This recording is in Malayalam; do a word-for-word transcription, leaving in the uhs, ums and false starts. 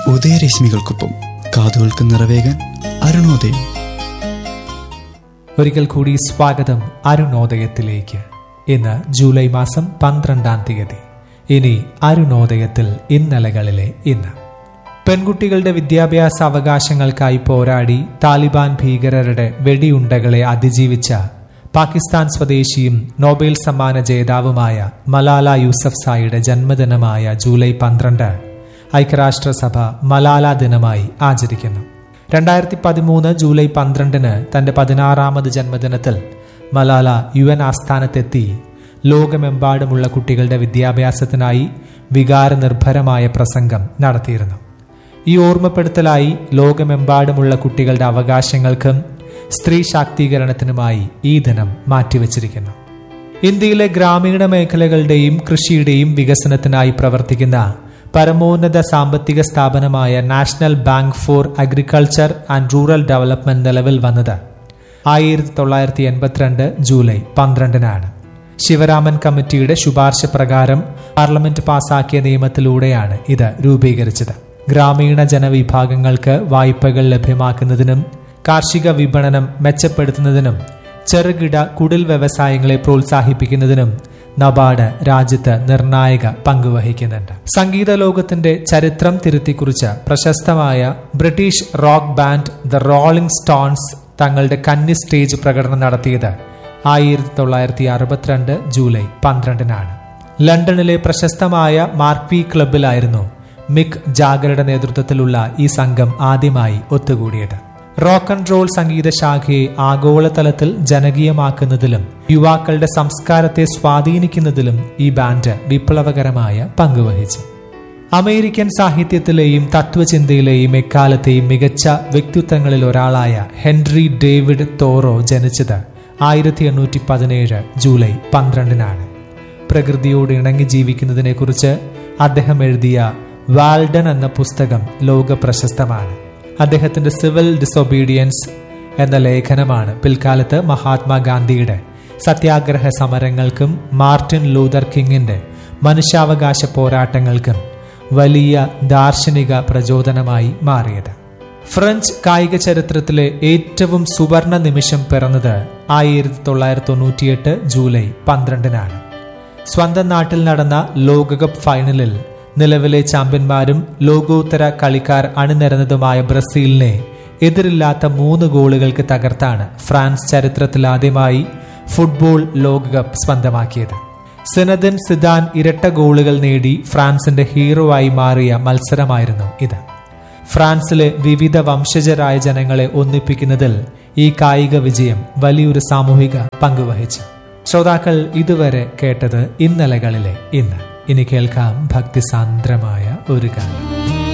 ഉദയരശ്മികൾക്കൊപ്പം കാതുകൾക്ക് നിറവേകാൻ അരുണോദയം. ഒരിക്കൽ കൂടി സ്വാഗതം അരുണോദയത്തിലേക്ക്. ഇന്ന് ജൂലൈ മാസം പന്ത്രണ്ടാം തീയതി. ഇനി അരുണോദയത്തിൽ ഇന്നലകളിലെ ഇന്ന്. പെൺകുട്ടികളുടെ വിദ്യാഭ്യാസ അവകാശങ്ങൾക്കായി പോരാടി താലിബാൻ ഭീകരരുടെ വെടിയുണ്ടകളെ അതിജീവിച്ച പാകിസ്ഥാൻ സ്വദേശിയും നോബൽ സമ്മാന ജേതാവുമായ മലാല യൂസഫ്സായിയുടെ ജന്മദിനമായ ജൂലൈ പന്ത്രണ്ട് ഐക്യരാഷ്ട്രസഭ മലാല ദിനമായി ആചരിക്കുന്നു. രണ്ടായിരത്തി പതിമൂന്ന് ജൂലൈ പന്ത്രണ്ടിന് തന്റെ പതിനാറാമത് ജന്മദിനത്തിൽ മലാല യു എൻ ആസ്ഥാനത്തെത്തി ലോകമെമ്പാടുമുള്ള കുട്ടികളുടെ വിദ്യാഭ്യാസത്തിനായി വികാരനിർഭരമായ പ്രസംഗം നടത്തിയിരുന്നു. ഈ ഓർമ്മപ്പെടുത്തലായി ലോകമെമ്പാടുമുള്ള കുട്ടികളുടെ അവകാശങ്ങൾക്കും സ്ത്രീ ശാക്തീകരണത്തിനുമായി ഈ ദിനം മാറ്റിവെച്ചിരിക്കുന്നു. ഇന്ത്യയിലെ ഗ്രാമീണ മേഖലകളുടെയും കൃഷിയുടെയും വികസനത്തിനായി പ്രവർത്തിക്കുന്ന പരമോന്നത സാമ്പത്തിക സ്ഥാപനമായ national bank for agriculture and rural development നിലവിൽ വന്നത് ആയിരത്തി തൊള്ളായിരത്തി എൺപത്തിരണ്ട് ജൂലൈ പന്ത്രണ്ടിനാണ്. ശിവരാമൻ കമ്മിറ്റിയുടെ ശുപാർശ പ്രകാരം പാർലമെന്റ് പാസാക്കിയ നിയമത്തിലൂടെയാണ് ഇത് രൂപീകരിച്ചത്. ഗ്രാമീണ ജനവിഭാഗങ്ങൾക്ക് വായ്പകൾ ലഭ്യമാക്കുന്നതിനും കാർഷിക വിപണനം മെച്ചപ്പെടുത്തുന്നതിനും ചെറുകിട കുടിൽ വ്യവസായങ്ങളെ പ്രോത്സാഹിപ്പിക്കുന്നതിനും നബാർഡ് രാജ്യത്ത് നിർണായക പങ്കുവഹിക്കുന്നുണ്ട്. സംഗീത ലോകത്തിന്റെ ചരിത്രം തിരുത്തിക്കുറിച്ച പ്രശസ്തമായ British rock band the rolling stones തങ്ങളുടെ കന്നി സ്റ്റേജ് പ്രകടനം നടത്തിയത് ആയിരത്തി തൊള്ളായിരത്തി അറുപത്തിരണ്ട് ജൂലൈ പന്ത്രണ്ടിനാണ്. ലണ്ടനിലെ പ്രശസ്തമായ മാർക്വി ക്ലബിലായിരുന്നു മിക് ജാഗറുടെ നേതൃത്വത്തിലുള്ള ഈ സംഘം ആദ്യമായി ഒത്തുകൂടിയത്. റോക്ക് ആൻഡ് റോൾ സംഗീത ശാഖയെ ആഗോളതലത്തിൽ ജനകീയമാക്കുന്നതിലും യുവാക്കളുടെ സംസ്കാരത്തെ സ്വാധീനിക്കുന്നതിലും ഈ ബാൻഡ് വിപ്ലവകരമായ പങ്കുവഹിച്ചു. അമേരിക്കൻ സാഹിത്യത്തിലെയും തത്വചിന്തയിലെയും എക്കാലത്തെയും മികച്ച വ്യക്തിത്വങ്ങളിൽ ഒരാളായ ഹെൻറി ഡേവിഡ് തോറോ ജനിച്ചത് ആയിരത്തി എണ്ണൂറ്റി പതിനേഴ് ജൂലൈ പന്ത്രണ്ടിനാണ്. പ്രകൃതിയോട് ഇണങ്ങി ജീവിക്കുന്നതിനെ കുറിച്ച് അദ്ദേഹം എഴുതിയ വാൽഡൻ എന്ന പുസ്തകം ലോക പ്രശസ്തമാണ്. അദ്ദേഹത്തിന്റെ സിവിൽ ഡിസൊബീഡിയൻസ് എന്ന ലേഖനമാണ് പിൽക്കാലത്ത് മഹാത്മാഗാന്ധിയുടെ സത്യാഗ്രഹ സമരങ്ങൾക്കും മാർട്ടിൻ ലൂതർ കിങ്ങിന്റെ മനുഷ്യാവകാശ പോരാട്ടങ്ങൾക്കും വലിയ ദാർശനിക പ്രചോദനമായി മാറിയത്. ഫ്രഞ്ച് കായിക ചരിത്രത്തിലെ ഏറ്റവും സുവർണ നിമിഷം പിറന്നത് ആയിരത്തി തൊള്ളായിരത്തി തൊണ്ണൂറ്റിയെട്ട് ജൂലൈ പന്ത്രണ്ടിനാണ്. സ്വന്തം നാട്ടിൽ നടന്ന ലോകകപ്പ് ഫൈനലിൽ നിലവിലെ ചാമ്പ്യന്മാരും ലോകോത്തര കളിക്കാർ അണിനിരന്നതുമായ ബ്രസീലിനെ എതിരില്ലാത്ത മൂന്ന് ഗോളുകൾക്ക് തകർത്താണ് ഫ്രാൻസ് ചരിത്രത്തിൽ ആദ്യമായി ഫുട്ബോൾ ലോകകപ്പ് സ്വന്തമാക്കിയത്. സിനദിൻ സിദാൻ ഇരട്ട ഗോളുകൾ നേടി ഫ്രാൻസിന്റെ ഹീറോ ആയി മാറിയ മത്സരമായിരുന്നു ഇത്. ഫ്രാൻസിലെ വിവിധ വംശജരായ ജനങ്ങളെ ഒന്നിപ്പിക്കുന്നതിൽ ഈ കായിക വിജയം വലിയൊരു സാമൂഹിക പങ്കുവഹിച്ചു. ശ്രോതാക്കൾ ഇതുവരെ കേട്ടത് ഇന്നലകളിലെ ഇന്ന്. ഇനി കേൾക്കാം ഭക്തിസാന്ദ്രമായ ഒരു ഗാനം.